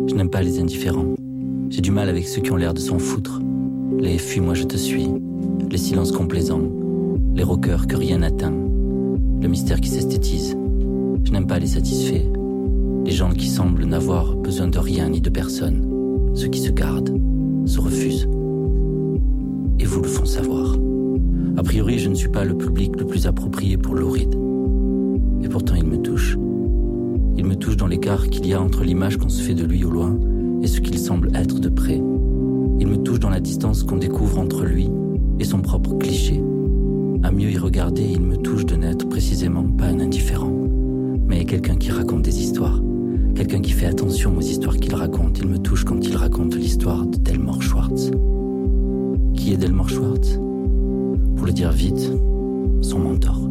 Je n'aime pas les indifférents. J'ai du mal avec ceux qui ont l'air de s'en foutre. Les « fuis-moi, je te suis », les silences complaisants, les rockers que rien n'atteint, le mystère qui s'esthétise. Je n'aime pas les satisfaits, les gens qui semblent n'avoir besoin de rien ni de personne, ceux qui se gardent, se refusent et vous le font savoir. A priori, je ne suis pas le public le plus approprié pour l'Ouride. Et pourtant, il me touche. Il me touche dans l'écart qu'il y a entre l'image qu'on se fait de lui au loin et ce qu'il semble être de près. Il me touche dans la distance qu'on découvre entre lui et son propre cliché. À mieux y regarder, il me touche de n'être précisément pas un indifférent, mais quelqu'un qui raconte des histoires. Quelqu'un qui fait attention aux histoires qu'il raconte. Il me touche quand il raconte l'histoire de Delmore Schwartz. Qui est Delmore Schwartz ? Pour le dire vite, son mentor.